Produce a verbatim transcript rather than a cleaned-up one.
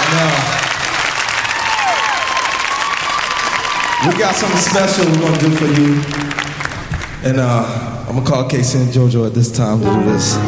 Now, we got something special we're gonna do for you, and uh, I'm gonna call Casey and JoJo at this time to do this.